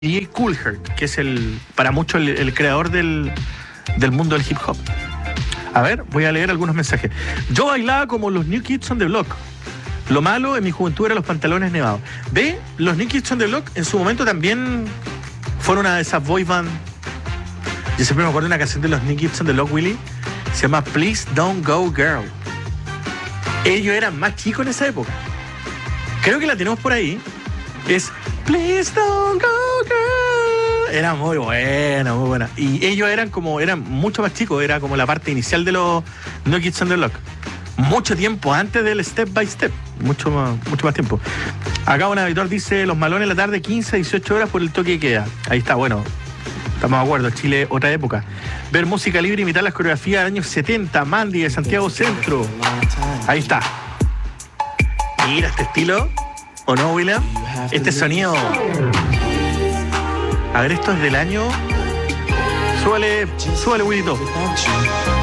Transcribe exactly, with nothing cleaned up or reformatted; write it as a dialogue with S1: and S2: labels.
S1: D J Kool Herc, que es el para muchos el, el creador del, del mundo del hip hop. A ver, voy a leer algunos mensajes. Yo bailaba como los New Kids on the Block. Lo malo en mi juventud eran los pantalones nevados. ¿Ve? Los New Kids on the Block en su momento también fueron una de esas boy band. Yo siempre me acuerdo de una canción de los New Kids on the Block, Willy. Se llama Please Don't Go Girl. Ellos eran más chicos en esa época. Creo que la tenemos por ahí. Es Please Don't Go Girl. Era muy buena, muy buena. Y ellos eran como, eran mucho más chicos. Era como la parte inicial de los New Kids on the Block. Mucho tiempo antes del Step by Step. Mucho más, mucho más tiempo. Acá un habitual dice: los malones en la tarde, quince a dieciocho horas por el toque de queda. Ahí está, bueno. Estamos de acuerdo, Chile, otra época. Ver música libre, imitar las coreografías del año setenta, Mandy de Santiago Centro. Ahí está. Mira este estilo. ¿O no, William? Este sonido. A ver, esto es del año. Súbale, súbale, Willito.